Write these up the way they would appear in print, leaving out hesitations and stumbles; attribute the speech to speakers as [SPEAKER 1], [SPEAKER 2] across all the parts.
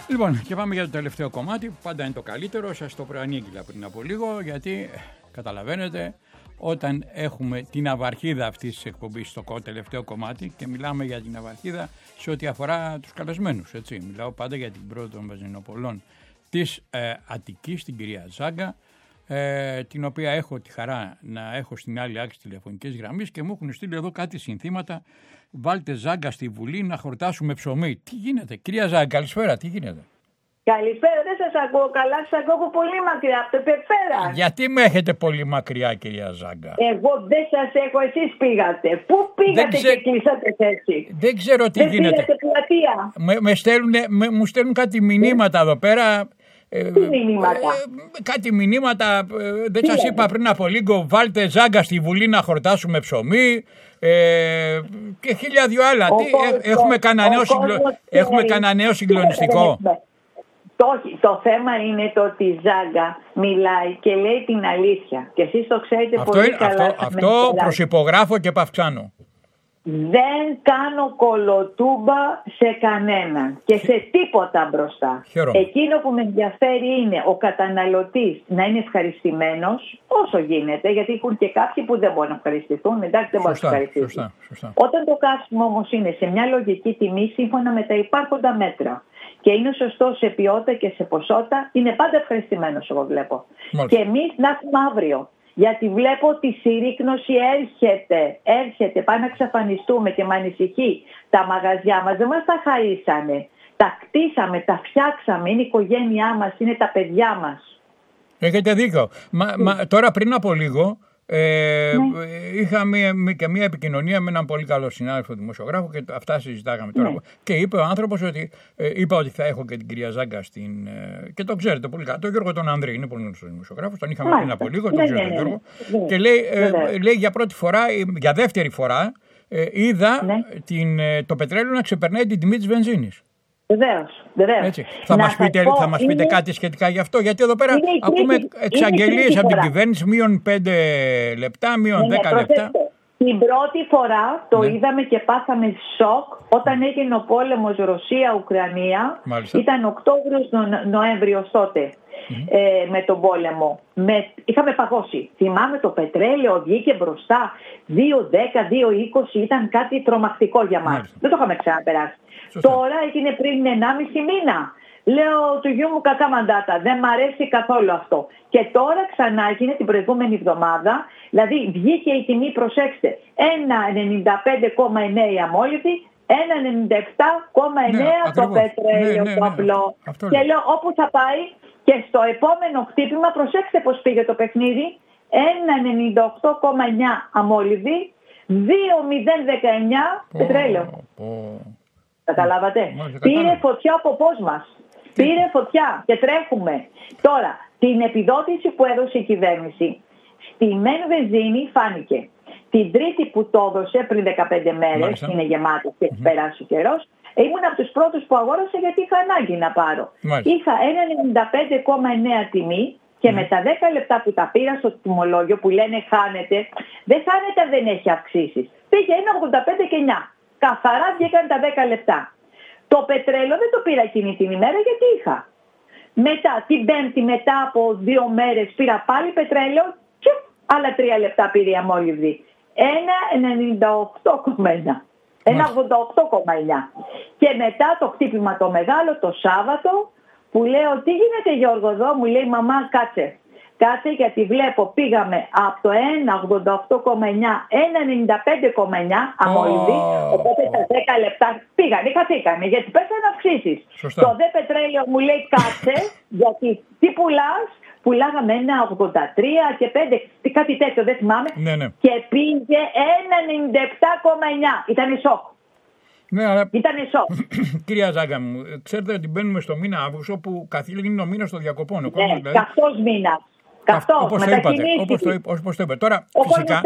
[SPEAKER 1] Λοιπόν, και πάμε για το τελευταίο κομμάτι, που πάντα είναι το καλύτερο. Σας το προανήγγειλα πριν από λίγο, γιατί καταλαβαίνετε, όταν έχουμε την αυαρχίδα αυτής της εκπομπής στο τελευταίο κομμάτι, και μιλάμε για την αυαρχίδα σε ό,τι αφορά τους καλεσμένους, έτσι. Μιλάω πάντα για την πρόεδρο των Βαζινοπολών της Αττικής, την κυρία Ζάγκα, την οποία έχω τη χαρά να έχω στην άλλη άκρη τηλεφωνικής γραμμής, και μου έχουν στείλει εδώ κάτι συνθήματα. Βάλτε Ζάγκα στη Βουλή να χορτάσουμε ψωμί. Τι γίνεται, κυρία Ζάγκα, καλησπέρα, τι γίνεται?
[SPEAKER 2] Καλησπέρα, δεν σας ακούω καλά, σας ακούω από πολύ μακριά, από το Πεπέρα.
[SPEAKER 1] Γιατί με έχετε πολύ μακριά, κυρία Ζάγκα?
[SPEAKER 2] Εγώ δεν σας έχω, εσείς πήγατε. Πού πήγατε και κλείσατε θέση?
[SPEAKER 1] Δεν ξέρω τι
[SPEAKER 2] δεν
[SPEAKER 1] γίνεται.
[SPEAKER 2] Πήγατε πλατεία.
[SPEAKER 1] Μου στέλνουν κάτι μηνύματα εδώ πέρα.
[SPEAKER 2] Τι μηνύματα?
[SPEAKER 1] Κάτι μηνύματα, δεν σας είπα πριν από λίγο, βάλτε Ζάγκα στη Βουλή να χορτάσουμε ψωμί, και χίλια δυο άλλα. Έχουμε κανένα νέο συγκλονιστικό?
[SPEAKER 2] Το θέμα είναι το ότι η Ζάγκα μιλάει και λέει την αλήθεια. Και εσείς το ξέρετε πολύ καλά.
[SPEAKER 1] Αυτό προσυπογράφω και παυξάνω.
[SPEAKER 2] Δεν κάνω κολοτούμπα σε κανέναν και σε τίποτα μπροστά.
[SPEAKER 1] Χαίρομαι.
[SPEAKER 2] Εκείνο που με ενδιαφέρει είναι ο καταναλωτής να είναι ευχαριστημένος όσο γίνεται, γιατί έχουν και κάποιοι που δεν μπορούν να ευχαριστηθούν. Εντάξει, δεν μπορούν να ευχαριστηθούν.
[SPEAKER 1] Σωστά.
[SPEAKER 2] Όταν το καύσιμο όμως είναι σε μια λογική τιμή σύμφωνα με τα υπάρχοντα μέτρα και είναι σωστό σε ποιότητα και σε ποσότητα, είναι πάντα ευχαριστημένος, εγώ βλέπω.
[SPEAKER 1] Μάλιστα.
[SPEAKER 2] Και εμείς να έχουμε αύριο. Γιατί βλέπω ότι η συρρίκνωση έρχεται, πάει να εξαφανιστούμε και με ανησυχεί. Τα μαγαζιά μας δεν μας τα χαρίσανε. Τα κτίσαμε, τα φτιάξαμε, είναι η οικογένειά μας, είναι τα παιδιά μας.
[SPEAKER 1] Έχετε δίκιο. Τώρα πριν από λίγο είχα και μία επικοινωνία με έναν πολύ καλό συνάδελφο δημοσιογράφο και αυτά συζητάγαμε τώρα. Και είπε ο άνθρωπος ότι είπα ότι θα έχω και την κυρία Ζάγκα και το ξέρετε πολύ καλά. Το Γιώργο τον Ανδρή είναι πολύ γνωστός δημοσιογράφος. Τον είχαμε πριν από λίγο, τον ξέρω τον Γιώργο. Και λέει για πρώτη φορά, για δεύτερη φορά, είδα το πετρέλαιο να ξεπερνάει την τιμή της βενζίνης.
[SPEAKER 2] Βεβαίως.
[SPEAKER 1] Θα μας πείτε κάτι σχετικά γι' αυτό, γιατί εδώ πέρα ακούμε εξαγγελίες από την κυβέρνηση, μείον 5 λεπτά, μείον 10 λεπτά.
[SPEAKER 2] Την πρώτη φορά το είδαμε και πάθαμε σοκ όταν έγινε ο πόλεμος Ρωσία-Ουκρανία. Ήταν Οκτώβριος-Νοέμβριος τότε. Με τον πόλεμο. Είχαμε παγώσει. Θυμάμαι το πετρέλαιο βγήκε μπροστά 2,10, 2,20, ήταν κάτι τρομακτικό για μας. Δεν το είχαμε ξαναπεράσει. Τώρα έγινε πριν 1,5 μήνα. Λέω του γιού μου κακά μαντάτα. Δεν μ' αρέσει καθόλου αυτό. Και τώρα ξανά έγινε την προηγούμενη εβδομάδα. Δηλαδή βγήκε η τιμή, προσέξτε, 1,95,9 η αμόλυβη, 1,97,9 το πετρέλαιο το απλό. Και λέω όπου θα πάει. Και στο επόμενο χτύπημα, προσέξτε πώς πήγε το παιχνίδι, 1,98,9 αμόλυβη, 2,019 πετρέλαιο. Καταλάβατε. Πήρε φωτιά ο ποπός μας. Πήρε φωτιά και τρέχουμε. Τώρα, την επιδότηση που έδωσε η κυβέρνηση, στη μεν βενζίνη φάνηκε. Την Τρίτη που το έδωσε πριν 15 μέρες, είναι γεμάτο και έχει περάσει ο καιρός, ήμουν από τους πρώτους που αγόρασα γιατί είχα ανάγκη να πάρω. Είχα 1,95,9 τιμή και με τα 10 λεπτά που τα πήρα στο τιμολόγιο που λένε χάνεται, δεν χάνεται αν δεν έχει αυξήσεις. Πήγε 1,85,9. Καθαρά βγήκαν τα 10 λεπτά. Το πετρέλαιο δεν το πήρα εκείνη την ημέρα γιατί είχα. Μετά την Πέμπτη, μετά από 2 μέρες πήρα πάλι πετρέλαιο και άλλα 3 λεπτά πήρε η αμόλυβη. 1,98,1. 1,88,9. Και μετά το χτύπημα το μεγάλο το Σάββατο που λέω τι γίνεται Γιώργο εδώ, μου λέει μαμά κάτσε γιατί βλέπω πήγαμε από το 1,88,9 1,95,9 αμόλυβη, οπότε τα 10 λεπτά χαθήκανε γιατί πέσανε αυξήσεις. Το δε πετρέλαιο μου λέει κάτσε γιατί τι πουλάγαμε 1,83 και 5, κάτι τέτοιο δεν θυμάμαι, και πήγε 1,97,9. Ήτανε σοκ.
[SPEAKER 1] Ναι, αλλά...
[SPEAKER 2] Ήτανε σοκ.
[SPEAKER 1] Κυρία Ζάγκα μου, ξέρετε ότι μπαίνουμε στο μήνα Αύγουστο που καθήλυνε ο μήνας των διακοπών.
[SPEAKER 2] Ναι, καυτός μήνας.
[SPEAKER 1] Όπως το είπατε, όπως το είπατε. Τώρα, φυσικά,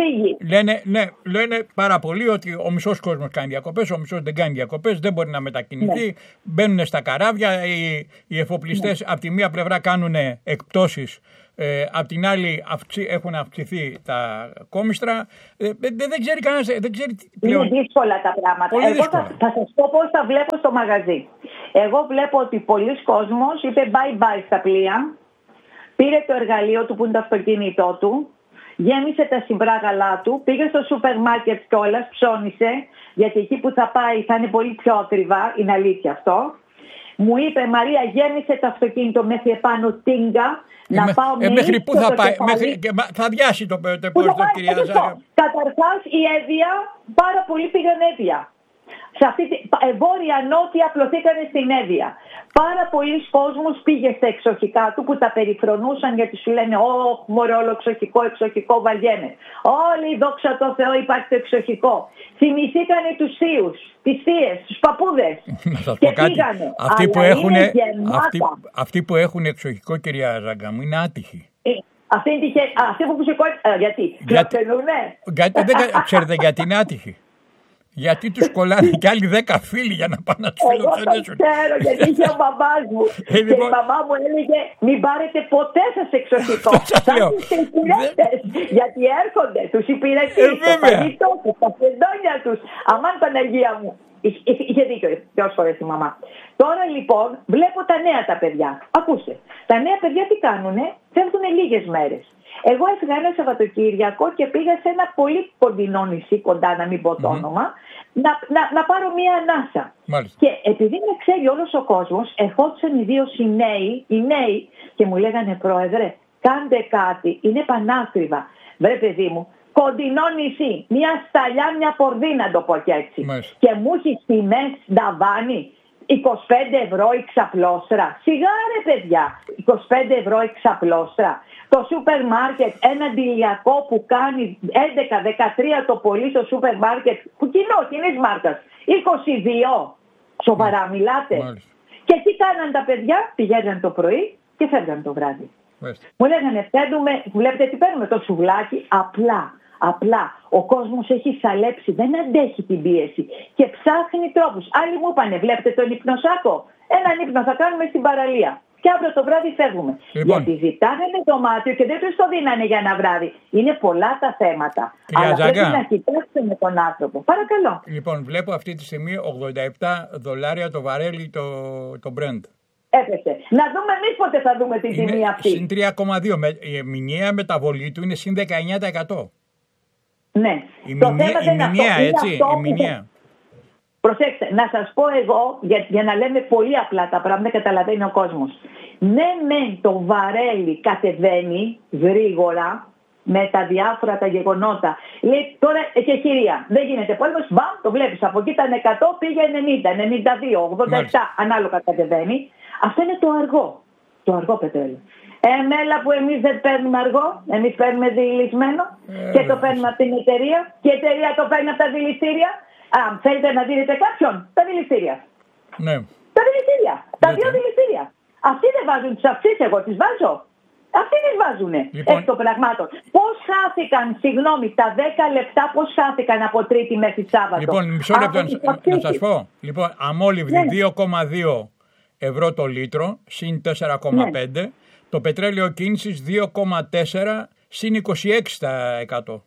[SPEAKER 1] λένε πάρα πολύ ότι ο μισός κόσμος κάνει διακοπές, ο μισός δεν κάνει διακοπές, δεν μπορεί να μετακινηθεί, μπαίνουν στα καράβια, οι εφοπλιστές από τη μία πλευρά κάνουν εκπτώσεις, απ' την άλλη έχουν αυξηθεί τα κόμιστρα, δεν ξέρει κανένας, δεν ξέρει πλέον.
[SPEAKER 2] Είναι δύσκολα τα πράγματα. Εγώ θα σας πω πώς τα βλέπω στο μαγαζί. Εγώ βλέπω ότι πολλοί κόσμος είπε bye-bye στα πλοία, πήρε το εργαλείο του που είναι το αυτοκίνητό του, γέμισε τα συμπράγαλά του, πήγε στο σούπερ μάρκετ κιόλας, ψώνισε, γιατί εκεί που θα πάει θα είναι πολύ πιο ακριβά, είναι αλήθεια αυτό. Μου είπε, Μαρία, γέμισε το αυτοκίνητο μέχρι επάνω τίγκα, να πάω
[SPEAKER 1] μέχρι πού θα πάει, θα διάσει το κυρία Ζάγκα.
[SPEAKER 2] Καταρχάς η Εύβοια, πάρα πολλοί πήγαν Εύβοια. Σε αυτή την βόρεια νότια απλωθήκανε στην Εύβοια. Πάρα πολλοί κόσμος πήγε στα εξοχικά του που τα περιφρονούσαν γιατί σου λένε μωρέ όλο εξοχικό βαριέμαι. Όλοι δόξα τω Θεώ υπάρχει το εξοχικό. Θυμηθήκανε τους θείους, τις θείες, τους παππούδες.
[SPEAKER 1] Και πήγανε. Αυτοί που έχουν εξοχικό, κυρία Ζάγκα μου, είναι άτυχοι.
[SPEAKER 2] Αυτοί που γιατί φιλοξενούνε.
[SPEAKER 1] Ξέρετε γιατί είναι άτυχοι? Γιατί τους κολλάνε κι άλλοι 10 φίλοι για να πάνε να τους φιλοξενήσουν.
[SPEAKER 2] Εγώ το ξέρω, γιατί είχε ο μπαμπάς μου. Και η μαμά μου έλεγε μην πάρετε ποτέ σας εξοχικό. Θα είστε υπηρέτες. Γιατί έρχονται τους υπηρετείς, το φαγητό τους, τα φεντόνια τους. Αμάν Παναγία μου. Είχε δίκιο, δυο φορές η μαμά. Τώρα λοιπόν βλέπω τα νέα τα παιδιά. Ακούστε, τα νέα παιδιά τι κάνουνε? Φεύγουνε λίγες μέρες. Εγώ έφυγα ένα Σαββατοκύριακο και πήγα σε ένα πολύ κοντινό νησί, κοντά να μην πω το όνομα, να πάρω μία ανάσα.
[SPEAKER 1] Μάλιστα.
[SPEAKER 2] Και επειδή με ξέρει όλος ο κόσμος, ερχόντουσαν οι δύο οι νέοι και μου λέγανε, Πρόεδρε, κάντε κάτι, είναι πανάκριβα. Βρε παιδί μου, κοντινό νησί, μία σταλιά, μια πορδί να το πω και έτσι.
[SPEAKER 1] Μάλιστα.
[SPEAKER 2] Και μου έχει τιμές νταβάνι. 25 ευρώ η ξαπλώστρα. Σιγάρε παιδιά, 25 ευρώ η ξαπλώστρα. Το σούπερ μάρκετ, ένα αντιλιακό που κάνει 11-13 το πολύ στο σούπερ μάρκετ, που κοινής μάρκας, 22. Σοβαρά μιλάτε?
[SPEAKER 1] Μάλιστα.
[SPEAKER 2] Και τι κάναν τα παιδιά? Πηγαίναν το πρωί και φεύγαν το βράδυ.
[SPEAKER 1] Μάλιστα.
[SPEAKER 2] Μου λέγανε, βλέπετε τι παίρνουμε, το σουβλάκι, απλά. Ο κόσμος έχει σαλέψει, δεν αντέχει την πίεση και ψάχνει τρόπους. Άλλοι μου είπανε, βλέπετε τον υπνοσάκο, έναν ύπνο θα κάνουμε στην παραλία. Και αύριο το βράδυ φεύγουμε.
[SPEAKER 1] Λοιπόν.
[SPEAKER 2] Γιατί ζητάνε δωμάτιο και δεν τους το δίνανε για ένα βράδυ. Είναι πολλά τα θέματα. Αλλά πρέπει να κοιτάξουμε τον άνθρωπο. Παρακαλώ.
[SPEAKER 1] Λοιπόν, βλέπω αυτή τη στιγμή $87 το βαρέλι το Brent.
[SPEAKER 2] Έπεσε. Να δούμε εμείς πότε θα δούμε την τιμή αυτή.
[SPEAKER 1] Συν 3,2. Η μηνιαία μεταβολή του είναι συν 19%.
[SPEAKER 2] Ναι.
[SPEAKER 1] Η μηνιαία, έτσι. Η μηνιαία.
[SPEAKER 2] Προσέξτε, να σας πω εγώ, για να λέμε πολύ απλά τα πράγματα, καταλαβαίνει ο κόσμος. Ναι, το βαρέλι κατεβαίνει γρήγορα με τα διάφορα τα γεγονότα. Λέει τώρα και κυρία, δεν γίνεται πόλεμος, το βλέπεις, από εκεί ήταν 100, πήγε 90, 92, 87, μάλιστα, ανάλογα κατεβαίνει. Αυτό είναι το αργό πετρέλαιο. Μέλα που εμείς δεν παίρνουμε αργό, εμείς παίρνουμε διηλυσμένο και το παίρνουμε από την εταιρεία και η εταιρεία το παίρνει από τα δηληστήρια. Αν θέλετε να δίνετε κάποιον, τα δηληστήρια.
[SPEAKER 1] Ναι.
[SPEAKER 2] Τα δηληστήρια. Τα δύο δηληστήρια. Αυτοί δεν βάζουν τις αυξήσεις, εγώ τις βάζω. Αυτοί τις βάζουνε.
[SPEAKER 1] Λοιπόν.
[SPEAKER 2] Εκ των πραγμάτων. Πώς χάθηκαν, συγγνώμη, τα 10 λεπτά πώς χάθηκαν από Τρίτη μέχρι Σάββατο?
[SPEAKER 1] Λοιπόν, μισό λεπτό να σας πω. Λοιπόν, αμόλυβδη 2,2 ευρώ το λίτρο, συν 4,5. Ναι. Το πετρέλαιο κίνησης 2,4 συν 26%.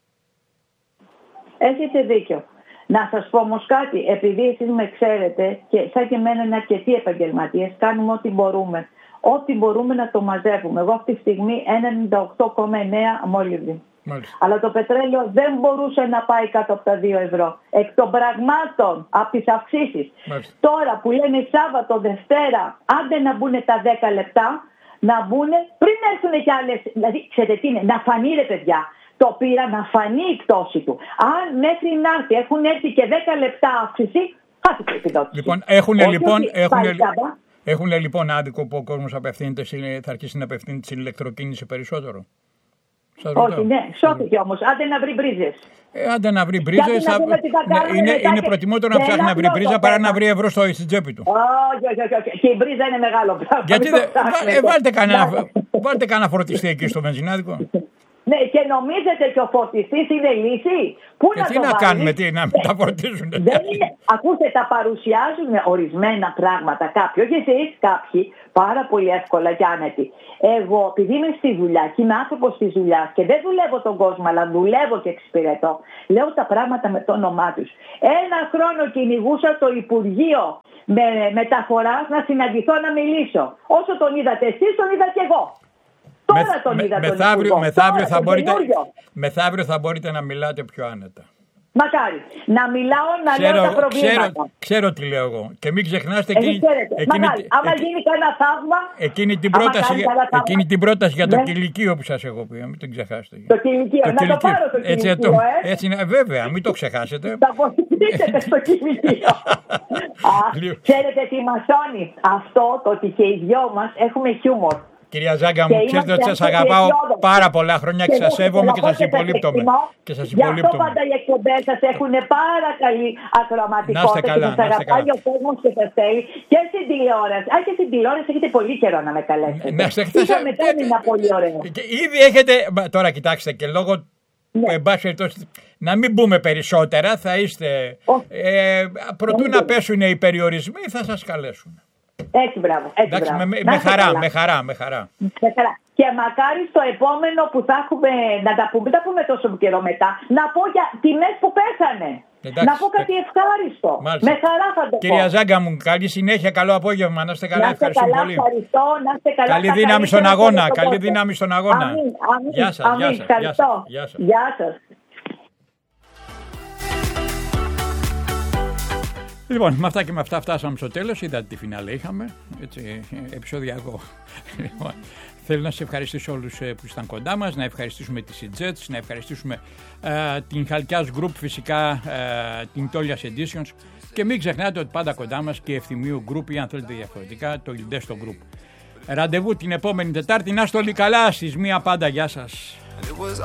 [SPEAKER 2] Έχετε δίκιο. Να σας πω όμως κάτι, επειδή εσείς με ξέρετε και σαν και εμένα είναι αρκετοί επαγγελματίες, κάνουμε ό,τι μπορούμε. Ό,τι μπορούμε να το μαζεύουμε. Εγώ αυτή τη στιγμή 98,9 αμόλυβδη. Αλλά το πετρέλαιο δεν μπορούσε να πάει κάτω από τα 2 ευρώ. Εκ των πραγμάτων, από τις αυξήσεις. Τώρα που λένε Σάββατο, Δευτέρα, άντε να μπουν τα 10 λεπτά, να μπουν πριν έρθουν κι άλλες. Δηλαδή, ξέρετε τι είναι, να φανεί ρε παιδιά. Το πήρα να φανεί η πτώση του. Αν μέχρι να έρθει, έχουν έρθει και 10 λεπτά αύξηση, χάθηκε η επιδότηση.
[SPEAKER 1] Λοιπόν, έχουν λοιπόν άδικο που ο κόσμος θα αρχίσει να απευθύνεται στην ηλεκτροκίνηση περισσότερο.
[SPEAKER 2] Όχι, ναι, σώθηκε όμως. Άντε να βρει μπρίζες.
[SPEAKER 1] Άντε να βρει μπρίζες. Είναι προτιμότερο να ψάχνει να βρει μπρίζα παρά να βρει ευρώ στην τσέπη του.
[SPEAKER 2] Όχι. Και η μπρίζα είναι μεγάλο πράγμα.
[SPEAKER 1] Γιατί βάλτε κανένα φορτιστή εκεί στο βενζινάδικο.
[SPEAKER 2] Ναι, και νομίζετε και ο φορτιστής είναι λύση? Πού να το
[SPEAKER 1] κάνουμε, να μεταφορτίζουν?
[SPEAKER 2] Ακούστε, τα παρουσιάζουν ορισμένα πράγματα κάποιοι, όχι εσείς, κάποιοι, πάρα πολύ εύκολα και άνετοι. Εγώ, επειδή είμαι στη δουλειά και είμαι άνθρωπος της δουλειάς και δεν δουλεύω τον κόσμο, αλλά δουλεύω και εξυπηρετώ, λέω τα πράγματα με το όνομά τους. Ένα χρόνο κυνηγούσα το Υπουργείο μεταφοράς να συναντηθώ να μιλήσω. Όσο τον είδατε εσείς, τον είδα και εγώ. Τώρα τον είδα τον Υπουργό.
[SPEAKER 1] Μεθαύριο θα μπορείτε να μιλάτε πιο άνετα.
[SPEAKER 2] Μακάρι. Να μιλάω, να λέω τα προβλήματα.
[SPEAKER 1] Ξέρω τι λέω εγώ. Και μην ξεχνάστε
[SPEAKER 2] άμα γίνει κανένα θαύμα.
[SPEAKER 1] Εκείνη την πρόταση για το κηλικείο που σας έχω πει. Μην την ξεχάσετε.
[SPEAKER 2] Το κηλικείο. Να το πάρω το κηλικείο.
[SPEAKER 1] Έτσι είναι, βέβαια, μην το ξεχάσετε.
[SPEAKER 2] Θα βοηθήσετε στο κηλικείο. Ξέρετε τι μασώνει αυτό, το ότι και οι δυο μας έχουμε χιούμορ.
[SPEAKER 1] Κυρία Ζάγκα μου, ξέρετε ότι σας αγαπάω πάρα πολλά χρόνια και σας σέβομαι και σας υπολείπτομαι.
[SPEAKER 2] Γι' αυτό πάντα οι εκπομπές σας έχουν πάρα καλή ακροαματικότητα και σας αγαπάει ο κόσμος και σας θέλει και στην τηλεόραση. Και στην τηλεόραση έχετε πολύ καιρό να με καλέσετε. Είχαμε κάνει ένα πολύ ωραίο.
[SPEAKER 1] Ήδη έχετε, τώρα κοιτάξτε και λόγω εν πάση περιπτώσει, να μην μπούμε περισσότερα, θα είστε, προτού να πέσουν οι περιορισμοί θα σας καλέσουν.
[SPEAKER 2] Έτσι, μπράβο.
[SPEAKER 1] Εντάξει, με χαρά.
[SPEAKER 2] Και μακάρι στο επόμενο που θα έχουμε, να τα πούμε τόσο καιρό μετά, να πω για τιμές που πέσανε. Εντάξει, να πω κάτι ευχάριστο. Μάλιστα. Με χαρά θα το πω.
[SPEAKER 1] Κυρία Ζάγκα μου, καλή συνέχεια, καλό απόγευμα. Να είστε καλά, ευχαριστώ πολύ.
[SPEAKER 2] Να είστε καλά.
[SPEAKER 1] Καλή δύναμη στον αγώνα. Καλή δύναμη στον αγώνα. Γεια σας.
[SPEAKER 2] Γεια σας.
[SPEAKER 1] Λοιπόν, με αυτά και με αυτά φτάσαμε στο τέλος. Είδατε τι φινάλε είχαμε. Έτσι, επεισοδιακό. Λοιπόν, θέλω να σας ευχαριστήσω όλους που ήσταν κοντά μας, να ευχαριστήσουμε τη Sitjets, να ευχαριστήσουμε την Χαλκιάς Group, φυσικά την Tolias Editions και μην ξεχνάτε ότι πάντα κοντά μας και Ευθυμίου Group ή αν θέλετε διαφορετικά το Ildesto Group. Ραντεβού την επόμενη Τετάρτη. Να είστε όλοι καλά, στις 1 πάντα. Γεια σας.